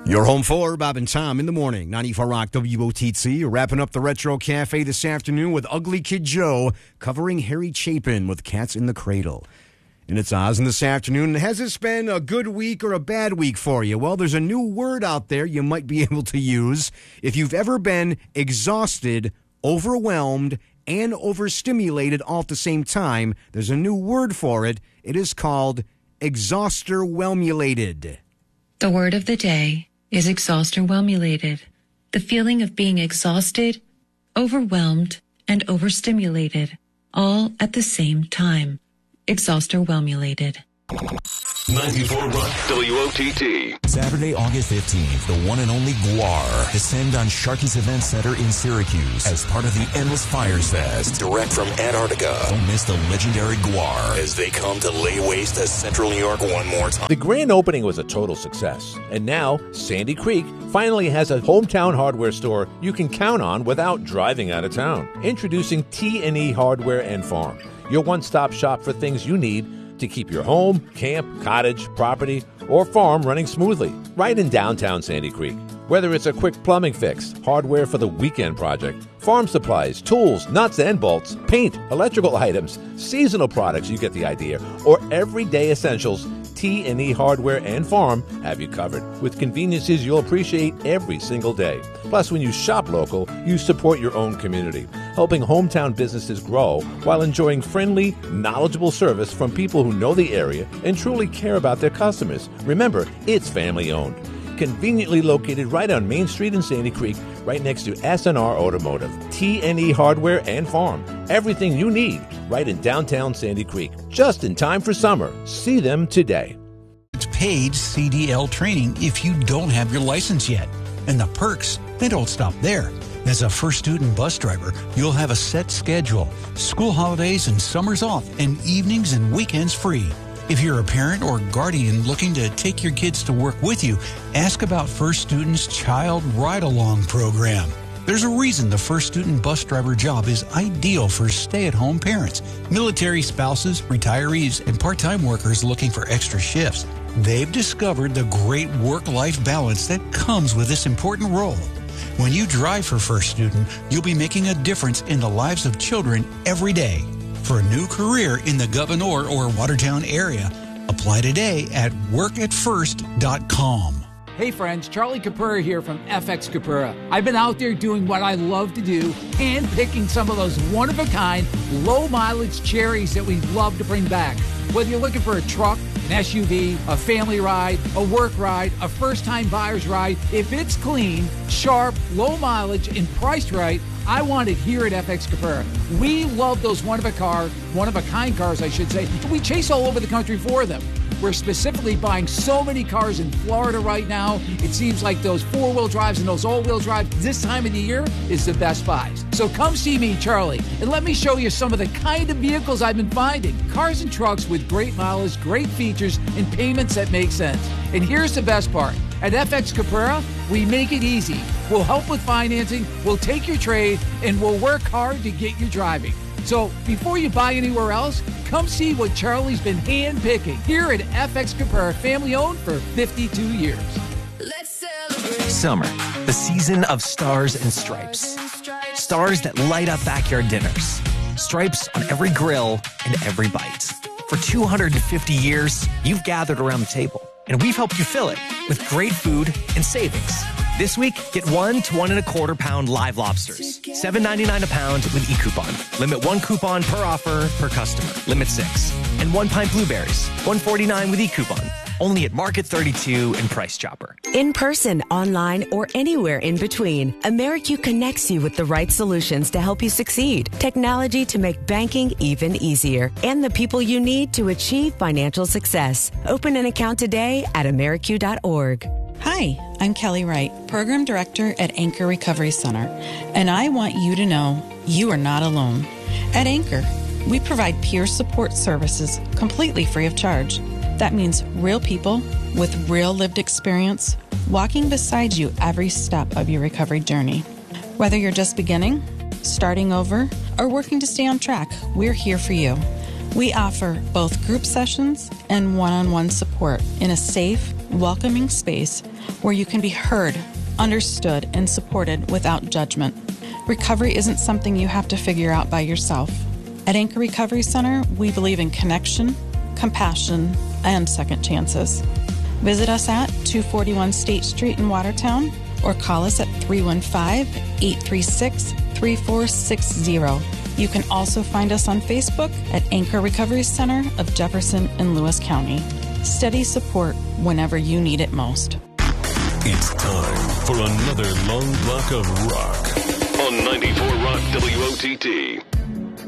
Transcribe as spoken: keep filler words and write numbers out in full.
You're home for Bob and Tom in the morning. ninety-four Rock W O T T. Wrapping up the Retro Cafe this afternoon with Ugly Kid Joe covering Harry Chapin with Cats in the Cradle. And it's Oz in this afternoon. Has this been a good week or a bad week for you? Well, there's a new word out there you might be able to use. If you've ever been exhausted, overwhelmed, and overstimulated all at the same time, there's a new word for it. It is called exhausterwhelmulated. The word of the day is exhausterwhelmulated. The feeling of being exhausted, overwhelmed, and overstimulated, all at the same time. Exhausterwhelmulated. ninety-four Rock W O T T. Saturday, August fifteenth, the one and only Gwar descend on Sharky's Event Center in Syracuse as part of the Endless Fires Fest, direct from Antarctica. Don't miss the legendary Gwar as they come to lay waste to Central New York one more time. The grand opening was a total success, and now Sandy Creek finally has a hometown hardware store you can count on without driving out of town. Introducing T and E Hardware and Farm, your one-stop shop for things you need to keep your home, camp, cottage, property, or farm running smoothly. Right in downtown Sandy Creek. Whether it's a quick plumbing fix, hardware for the weekend project, farm supplies, tools, nuts and bolts, paint, electrical items, seasonal products, you get the idea, or everyday essentials, T and E Hardware and Farm have you covered with conveniences you'll appreciate every single day. Plus, when you shop local, you support your own community, helping hometown businesses grow while enjoying friendly, knowledgeable service from people who know the area and truly care about their customers. Remember, it's family-owned. Conveniently located right on Main Street in Sandy Creek, right next to S and R Automotive. T and E Hardware and Farm. Everything you need right in downtown Sandy Creek. Just in time for summer. See them today. It's paid C D L training if you don't have your license yet. And the perks, they don't stop there. As a first student bus driver, you'll have a set schedule, school holidays and summers off, and evenings and weekends free. If you're a parent or guardian looking to take your kids to work with you, ask about First Student's Child Ride-Along program. There's a reason the First Student bus driver job is ideal for stay-at-home parents, military spouses, retirees, and part-time workers looking for extra shifts. They've discovered the great work-life balance that comes with this important role. When you drive for First Student, you'll be making a difference in the lives of children every day. For a new career in the Gouverneur or Watertown area, apply today at work at first dot com. Hey friends, Charlie Capura here from F X Capura. I've been out there doing what I love to do, hand picking some of those one-of-a-kind, low-mileage cherries that we love to bring back. Whether you're looking for a truck, an S U V, a family ride, a work ride, a first-time buyer's ride, if it's clean, sharp, low mileage, and priced right, I want it here at F X Capura. We love those one-of-a-car, one-of-a-kind cars, I should say, and we chase all over the country for them. We're specifically buying so many cars in Florida right now. It seems like those four-wheel drives and those all-wheel drives this time of the year is the best buys. So come see me, Charlie, and let me show you some of the kind of vehicles I've been finding. Cars and trucks with great mileage, great features, and payments that make sense. And here's the best part. At F X Capura, we make it easy. We'll help with financing, we'll take your trade, and we'll work hard to get you driving. So before you buy anywhere else, come see what Charlie's been hand-picking here at F X Capura, family-owned for fifty-two years. Let's celebrate. Summer, the season of stars and stripes. Stars that light up backyard dinners. Stripes on every grill and every bite. For two hundred fifty years, you've gathered around the table, and we've helped you fill it with great food and savings. This week, get one to one and a quarter pound live lobsters. seven ninety-nine a pound with e-coupon. Limit one coupon per offer per customer. Limit six. And one pint blueberries. one forty-nine with e-coupon. Only at Market thirty-two and Price Chopper. In person, online, or anywhere in between, AmeriQ connects you with the right solutions to help you succeed. Technology to make banking even easier. And the people you need to achieve financial success. Open an account today at Ameriq dot org. Hi, I'm Kelly Wright, Program Director at Anchor Recovery Center, and I want you to know you are not alone. At Anchor, we provide peer support services completely free of charge. That means real people with real lived experience walking beside you every step of your recovery journey. Whether you're just beginning, starting over, or working to stay on track, we're here for you. We offer both group sessions and one-on-one support in a safe, welcoming space where you can be heard, understood, and supported without judgment. Recovery isn't something you have to figure out by yourself. At Anchor Recovery Center, we believe in connection, compassion, and second chances. Visit us at two forty-one State Street in Watertown or call us at three one five, eight three six, three four six zero. You can also find us on Facebook at Anchor Recovery Center of Jefferson and Lewis County. Steady support whenever you need it most. It's time for another long block of rock on ninety-four Rock W O T T.